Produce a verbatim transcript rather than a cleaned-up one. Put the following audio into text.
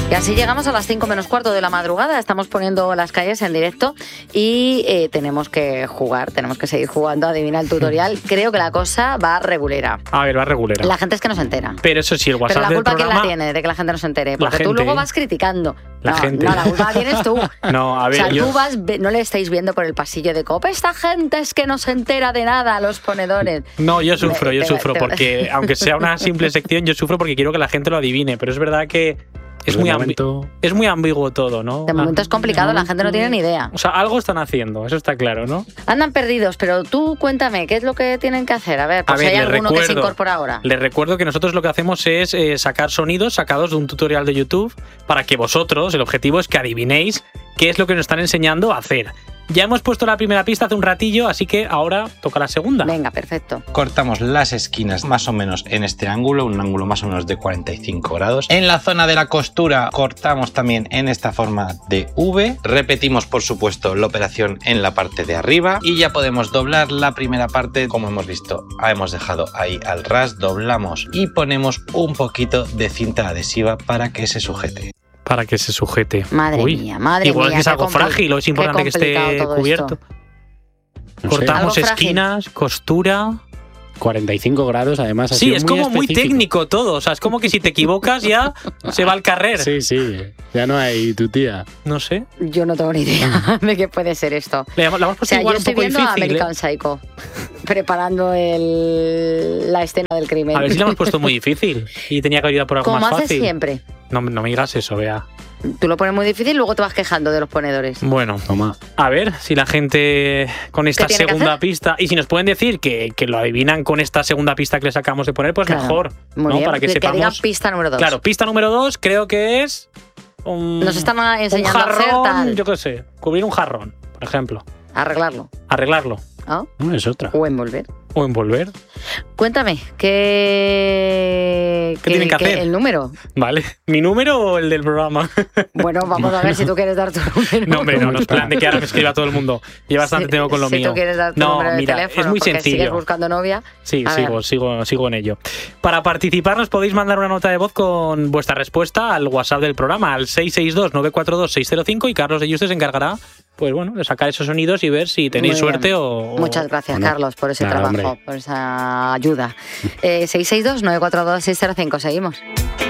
Y así llegamos a las cinco menos cuarto de la madrugada. Estamos poniendo las calles en directo y eh, tenemos que jugar, tenemos que seguir jugando. Adivina el tutorial. Creo que la cosa va regulera. A ver, va regulera. La gente es que no se entera. Pero eso sí, el WhatsApp Pero la culpa del quién programa... la tiene de que la gente no se entere. Porque tú gente. luego vas criticando. La no, gente. No, la culpa la tienes tú. No, a ver, o sea, yo... tú vas, no le estáis viendo por el pasillo de copa. Esta gente es que no se entera de nada, los ponedores. No, yo sufro, yo Te- sufro te- porque, aunque sea una simple sección, yo sufro porque quiero que la gente lo adivine. Pero es verdad que es De muy, momento- ambi- es muy ambiguo todo, ¿no? De momento es complicado, la gente no tiene ni idea. O sea, algo están haciendo, eso está claro, ¿no? Andan perdidos, pero tú cuéntame, ¿qué es lo que tienen que hacer? A ver, pues A ver, si hay les alguno que se recuerdo- incorpora ahora. Les recuerdo que nosotros lo que hacemos es eh, sacar sonidos sacados de un tutorial de YouTube para que vosotros, el objetivo es que adivinéis qué es lo que nos están enseñando a hacer. Ya hemos puesto la primera pista hace un ratillo, así que ahora toca la segunda. Venga, perfecto. Cortamos las esquinas más o menos en este ángulo, un ángulo más o menos de cuarenta y cinco grados. En la zona de la costura cortamos también en esta forma de V. Repetimos, por supuesto, la operación en la parte de arriba y ya podemos doblar la primera parte. Como hemos visto, hemos dejado ahí al ras, doblamos y ponemos un poquito de cinta adhesiva para que se sujete. Para que se sujete. Madre Uy, mía, madre igual mía. que es qué algo compli- frágil, o es qué importante que esté complicado todo cubierto. esto. No sé, Cortamos Algo frágil. esquinas, costura. cuarenta y cinco grados, además. ha Sí, sido es como muy específico. técnico todo. O sea, es como que si te equivocas ya se va al carrer. Sí, sí. Ya no hay tu tía. No sé. Yo no tengo ni idea de qué puede ser esto. Le hemos, le hemos O puesto sea, yo igual un estoy poco viendo a difícil. American ¿eh? Psycho preparando el, la escena del crimen. A ver si le hemos puesto muy difícil. Y tenía que ayudar por algo Como más haces fácil. siempre. No, no me digas eso, vea. Tú lo pones muy difícil y luego te vas quejando de los ponedores. Bueno, Toma. a ver si la gente con esta ¿Qué tiene que segunda hacer? pista. Y si nos pueden decir que, que lo adivinan con esta segunda pista que les acabamos de poner, pues Claro. mejor. Muy ¿no? bien, Para que, que, que digan sepamos. pista número dos. Claro, pista número dos creo que es. Un, Nos están enseñando un a hacer jarrón, tal. yo qué sé, cubrir un jarrón, por ejemplo. Arreglarlo. Arreglarlo. ¿No? No, es otra. O envolver. O envolver. Cuéntame, ¿qué, ¿Qué tienen que hacer? el número? Vale. ¿Mi número o el del programa? Bueno, vamos a ver si tú quieres dar tu número. No, hombre, no, no es plan de que ahora me escriba todo el mundo. Yo bastante Si- tengo con lo si mío. tú quieres dar tu No, número de mira, teléfono es muy porque sigues sencillo. buscando novia. Sí, A sigo, ver. sigo, sigo en ello. Para participar nos podéis mandar una nota de voz con vuestra respuesta al WhatsApp del programa, al seis seis dos, nueve cuatro dos, seis cero cinco, y Carlos de Yuste se encargará, pues bueno, de sacar esos sonidos y ver si tenéis Muy suerte bien. o... o- Muchas gracias, o no. Carlos, por ese Nada, trabajo, hombre. por esa ayuda. Eh, seis seis dos, nueve cuatro dos, seis cero cinco, seguimos.